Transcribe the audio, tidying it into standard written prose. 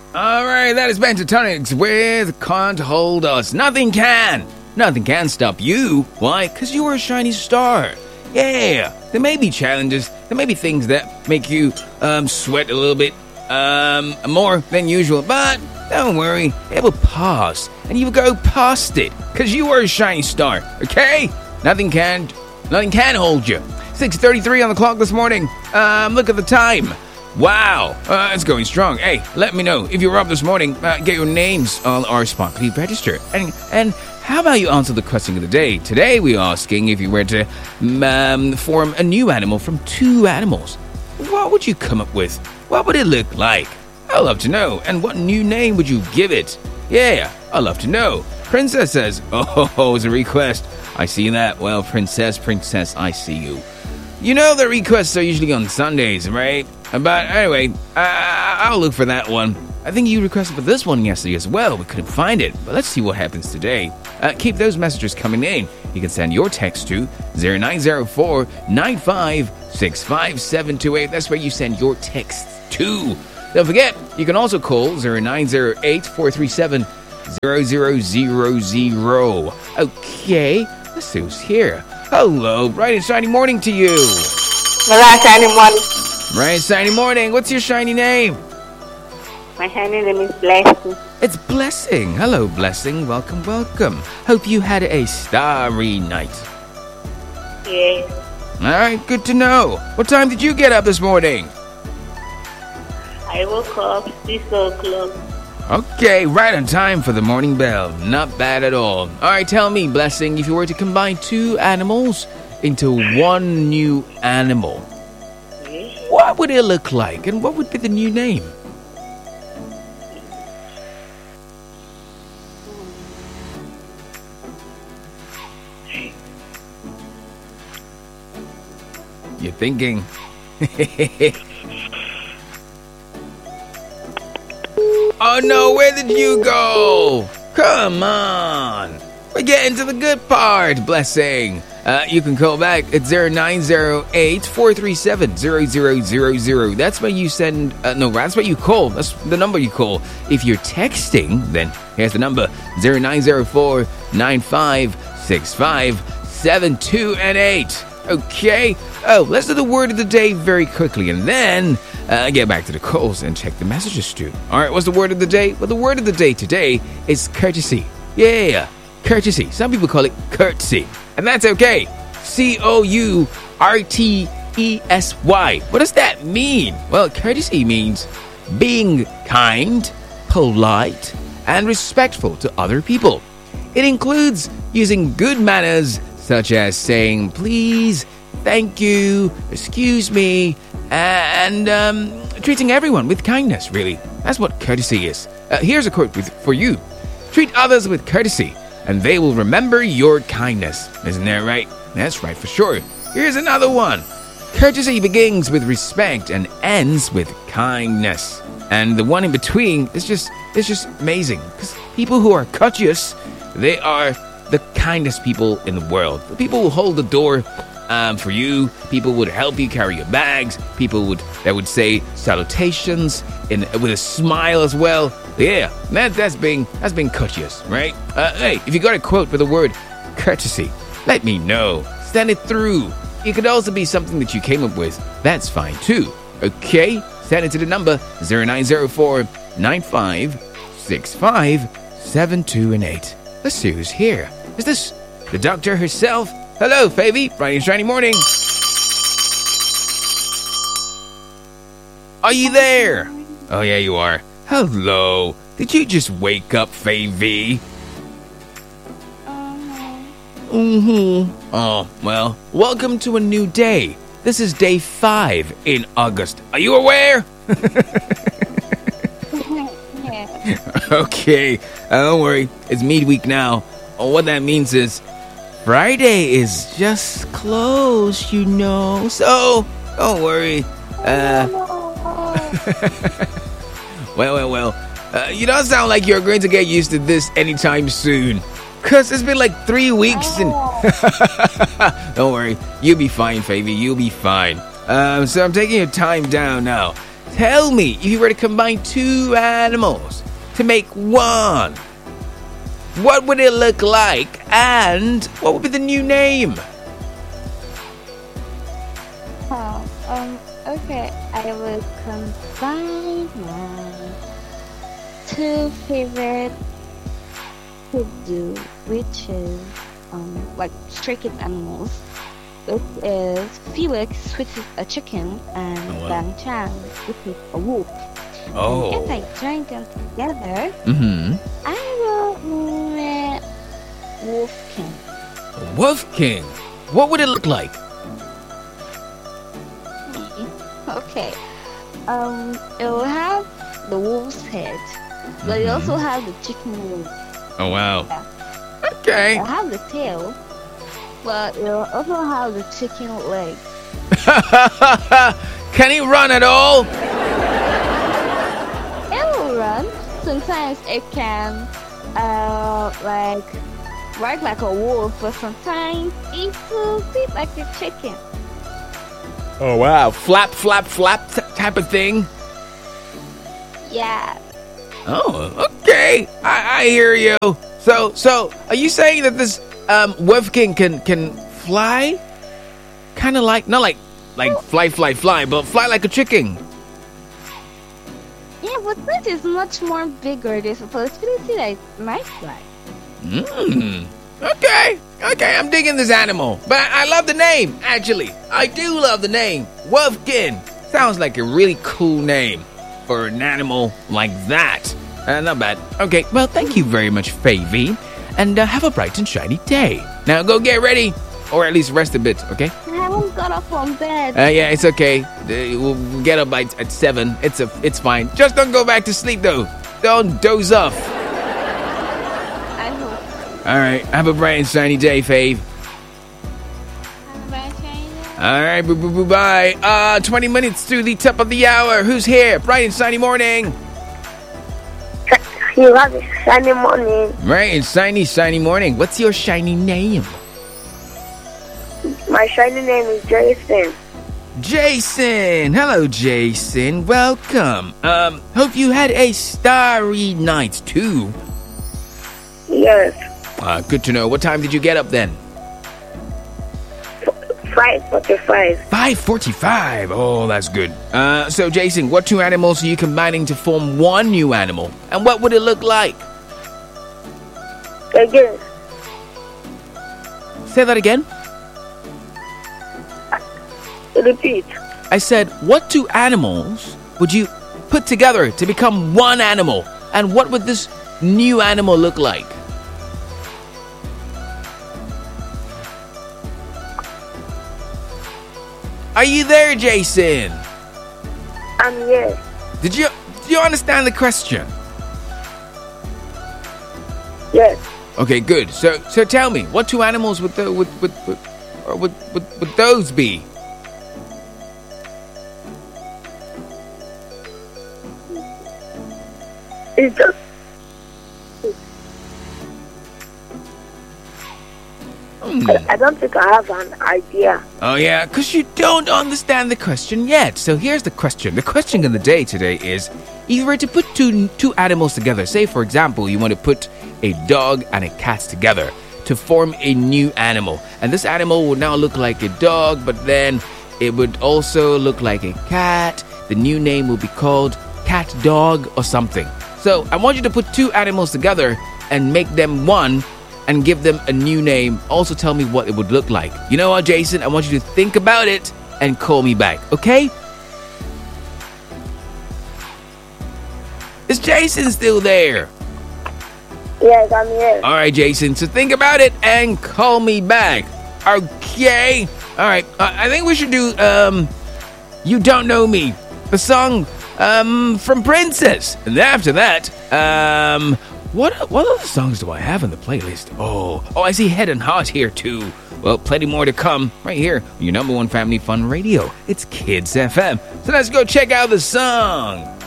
Alright, that is Pentatonics with Can't Hold Us. Nothing can stop you. Why? Because you are a shiny star. Yeah, there may be challenges, there may be things that make you sweat a little bit more than usual, but don't worry, it will pass, and you will go past it, because you are a shiny star, okay? Nothing can hold you. 6:33 on the clock this morning. Look at the time. Wow, it's going strong. Hey, let me know if you're up this morning. Get your names on our Sparkly register. And how about you answer the question of the day? Today we're asking if you were to form a new animal from two animals. What would you come up with? What would it look like? I'd love to know. And what new name would you give it? Yeah, I'd love to know. Princess says, oh, it's a request. I see that. Well, Princess, I see you. You know the requests are usually on Sundays, right? But anyway, I'll look for that one. I think you requested for this one yesterday as well. We couldn't find it, but let's see what happens today. Keep those messages coming in. You can send your text to 0904 9565 728. That's where you send your texts to. Don't forget, you can also call 0908 437 0000. Okay, let's see who's here. Hello, bright and shiny morning to you. Bright shiny morning. Bright and shiny morning. What's your shiny name? My shiny name is Blessing. It's Blessing. Hello, Blessing. Welcome. Hope you had a starry night. Yes. All right, good to know. What time did you get up this morning? I woke up 6 o'clock. Okay, right on time for the morning bell. Not bad at all. All right, tell me, Blessing, if you were to combine two animals into one new animal, what would it look like, and what would be the new name? You're thinking. Oh no, where did you go? Come on. We're getting to the good part, Blessing. You can call back at 0908 437 0000. That's where you send, that's where you call. That's the number you call. If you're texting, then here's the number 0904 9565 7228. Okay? Oh, let's do the word of the day very quickly and then get back to the calls and check the messages too. Alright, what's the word of the day? Well, the word of the day today is courtesy. Yeah, courtesy. Some people call it curtsy. And that's okay. COURTESY. What does that mean? Well, courtesy means being kind, polite, and respectful to other people. It includes using good manners such as saying please, thank you, excuse me, and treating everyone with kindness, really. That's what courtesy is. Here's a quote for you. Treat others with courtesy, and they will remember your kindness. Isn't that right? That's right for sure. Here's another one. Courtesy begins with respect and ends with kindness. And the one in between is just amazing. Because people who are courteous, they are the kindest people in the world. The people who hold the door for you. People would help you carry your bags. People would say salutations with a smile as well. Yeah, that's being courteous, right? Hey, if you got a quote for the word courtesy, let me know. Send it through. It could also be something that you came up with. That's fine too. Okay, send it to the number 0904 9565 728. Let's see who's here. Is this the doctor herself? Hello, Favy. Bright and shiny morning. Are you there? Oh, yeah, you are. Hello. Did you just wake up, Favy? Oh, well, welcome to a new day. This is day 5 in August. Are you aware? Okay, don't worry. It's midweek now. What that means is Friday is just close, you know. So, don't worry. Well. You don't sound like you're going to get used to this anytime soon. Because it's been like 3 weeks and... Don't worry. You'll be fine, Favy. You'll be fine. So I'm taking your time down now. tell me, if you were to combine two animals to make one, what would it look like, and what would be the new name? Okay, I will combine my two favorite to do, which is like stray cat animals. It is Felix, which is a chicken, and Bang Chan, which is a wolf. Oh. And if I join them together, I will make Wolf King. Wolf King. What would it look like? Okay. It will have the wolf's head, but it also have the chicken wing. Oh, wow. Yeah. Okay. It'll have the tail, but it'll also have the chicken leg. Can he run at all? It will run. Sometimes it can, like, ride like a wolf, but sometimes it will sleep like a chicken. Oh, wow. Flap, flap, flap type of thing? Yeah. Oh, okay. I hear you. So, are you saying that this Wolf King can fly? Kind of like, not like fly, but fly like a chicken. Yeah, but this is much more bigger. There's a possibility that it might fly. Okay, I'm digging this animal. But I love the name, actually. I do love the name. Wolfkin. Sounds like a really cool name for an animal like that. Not bad. Okay, well, thank you very much, Favy. And have a bright and shiny day. Now go get ready. Or at least rest a bit, okay? I haven't got up from bed. Yeah, it's okay. We'll get up at 7. It's fine. Just don't go back to sleep, though. Don't doze off. I hope. All right, have a bright and shiny day, Fave. All right, bye. 20 minutes to the top of the hour. Who's here? Bright and shiny morning. You have a shiny morning. Bright and shiny morning. What's your shiny name? My shiny name is Jason. Jason. Hello, Jason. Welcome. Hope you had a starry night too. Yes. Good to know. What time did you get up then? 5:45. 5:45. Oh, that's good. So, Jason, what two animals are you combining to form one new animal? And what would it look like? Again. Say that again. Repeat. I said, what two animals would you put together to become one animal? And what would this new animal look like? Are you there, Jason? I'm here. Did you understand the question? Yes. Okay, good. So tell me, what two animals would those be? It's just I don't think I have an idea. Oh, yeah, because you don't understand the question yet. So here's the question. The question of the day today is, if you were to put two animals together, say, for example, you want to put a dog and a cat together to form a new animal. And this animal would now look like a dog, but then it would also look like a cat. The new name will be called Cat Dog or something. So I want you to put two animals together and make them one and give them a new name. Also tell me what it would look like. You know what, Jason? I want you to think about it and call me back, okay? Is Jason still there? Yes, I'm here. All right, Jason. So think about it and call me back, okay? All right. I think we should do You Don't Know Me, the song from Princess. And after that, what other songs do I have in the playlist? Oh, I see Head and Heart here too. Well, plenty more to come right here on your number one family fun radio. It's Kids FM. So let's go check out the song.